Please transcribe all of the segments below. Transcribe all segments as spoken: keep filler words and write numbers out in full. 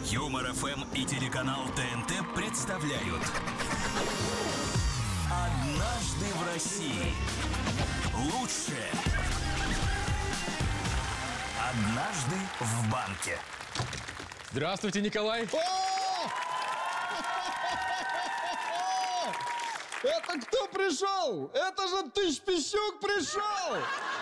Юмор эф эм и телеканал ТНТ представляют «Однажды в России». Лучшее «Однажды в банке». Здравствуйте, Николай. О! Это кто пришел? Это же Тыщ Пищук пришел!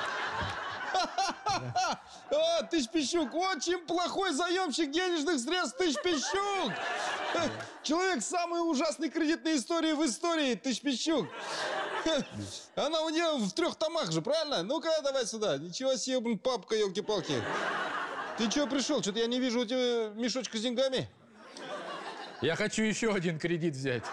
О, Тыщ Пищук, очень плохой заемщик денежных средств, Тыщ Пищук! Человек с самой ужасной кредитной историей в истории, Тыщ Пищук. Она у нее в трех томах же, правильно? Ну-ка, давай сюда. Ничего себе, блин, папка, елки-палки. Ты чего пришел? Что-то я не вижу у тебя мешочка с деньгами. Я хочу еще один кредит взять.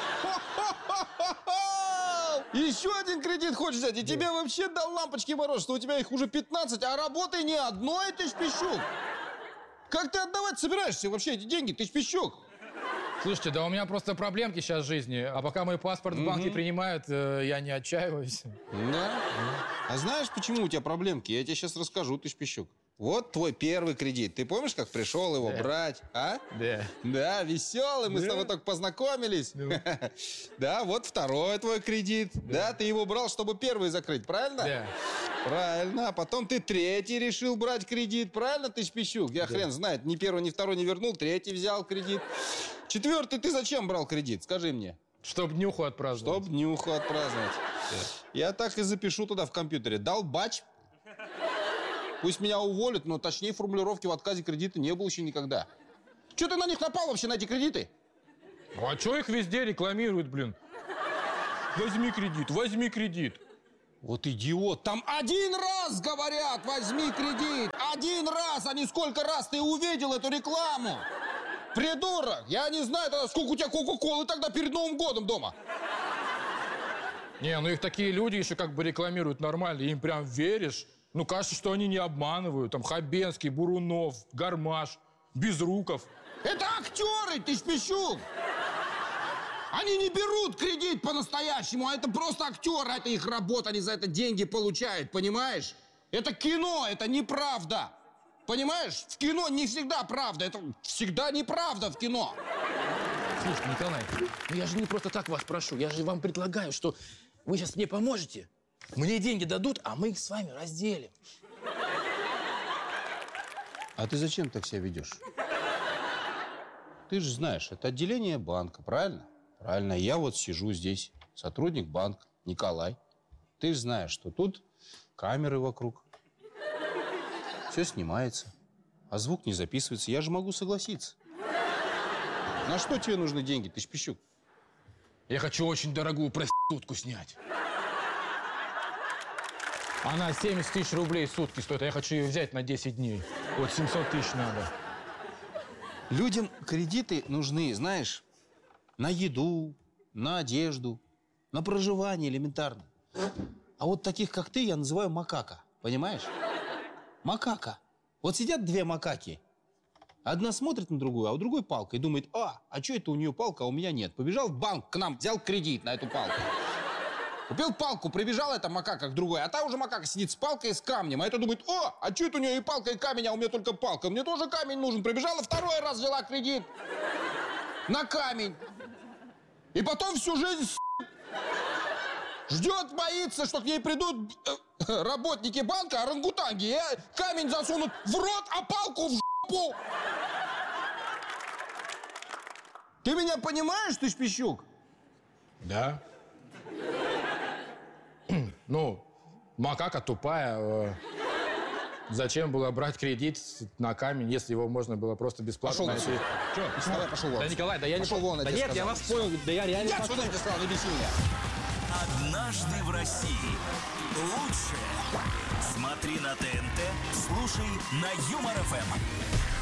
Еще один кредит хочешь взять? И тебе вообще дал лампочки мороз, что у тебя их уже пятнадцать, а работы ни одной, Тыщ Пищук. Как ты отдавать собираешься вообще эти деньги, Тыщ Пищук? Слушайте, да у меня просто проблемки сейчас в жизни. А пока мой паспорт в банке принимают, э, я не отчаиваюсь. Да? А знаешь, почему у тебя проблемки? Я тебе сейчас расскажу, Тыщ Пищук. Вот твой первый кредит. Ты помнишь, как пришел его Да. брать, а? Да. Да, веселый, мы Да. с тобой только познакомились. Ну. Да, вот второй твой кредит. Да, ты его брал, чтобы первый закрыть, правильно? Да. Правильно. А потом ты третий решил брать кредит, правильно, Тыщ Пищук? Я хрен знает, ни первый, ни второй не вернул, третий взял кредит. Четвертый ты зачем брал кредит? Скажи мне. Чтоб днюху отпраздновать. Чтоб днюху отпраздновать. Я так и запишу туда в компьютере. Долбач. Пусть меня уволят, но точнее формулировки в отказе кредита не было еще никогда. Че ты на них напал вообще, на эти кредиты? А что их везде рекламируют, блин? Возьми кредит, возьми кредит. Вот идиот. Там один раз говорят, возьми кредит. Один раз, а не сколько раз ты увидел эту рекламу. Придурок. Я не знаю тогда, сколько у тебя кока-колы тогда перед Новым годом дома. Не, ну их такие люди еще как бы рекламируют нормально, им прям веришь. Ну, кажется, что они не обманывают. Там Хабенский, Бурунов, Гармаш, Безруков. Это актеры, Тыщ Пищук. Они не берут кредит по-настоящему, а это просто актеры, это их работа, они за это деньги получают, понимаешь? Это кино, это неправда. Понимаешь? В кино не всегда правда, это всегда неправда в кино. Слушайте, Николай, ну я же не просто так вас прошу, я же вам предлагаю, что вы сейчас мне поможете. Мне деньги дадут, а мы их с вами разделим. А ты зачем так себя ведешь? Ты же знаешь, это отделение банка, правильно? Правильно, я вот сижу здесь, сотрудник банка, Николай. Ты же знаешь, что тут камеры вокруг. Все снимается, а звук не записывается. Я же могу согласиться. На что тебе нужны деньги, Тыщ Пищук? Я хочу очень дорогую проститутку снять. Она семьдесят тысяч рублей в сутки стоит, а я хочу ее взять на десять дней. Вот семьсот тысяч надо. Людям кредиты нужны, знаешь, на еду, на одежду, на проживание элементарно. А вот таких, как ты, я называю макака. Понимаешь? Макака. Вот сидят две макаки. Одна смотрит на другую, а у другой палка. И думает, а, а что это у нее палка, а у меня нет? Побежал в банк к нам, взял кредит на эту палку. Купил палку, прибежала эта макака к другой, а та уже макака сидит с палкой и с камнем. А это думает, о, а что это у нее и палка, и камень, а у меня только палка. Мне тоже камень нужен. Прибежала второй раз, взяла кредит на камень. И потом всю жизнь ждет, боится, что к ней придут э, работники банка, орангутанги, и камень засунут в рот, а палку в жопу. Ты меня понимаешь, Тыщ Пищук? Да. Ну, макака тупая. э, Зачем было брать кредит на камень, если его можно было просто бесплатно Пошел найти? вон. Чё? Давай, пошел вон. Да, Николай, да я Пошел не... вон, я Да тебе нет, я сказал. вас понял, да я реально... Я отсюда тебе сказал, не беси меня. «Однажды в России». Лучшее. Смотри на ТНТ, слушай на Юмор эф эм.